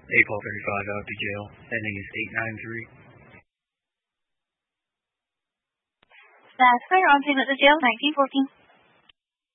A1235 out to jail. Ending is 893. That's firearms in at the jail, 1914.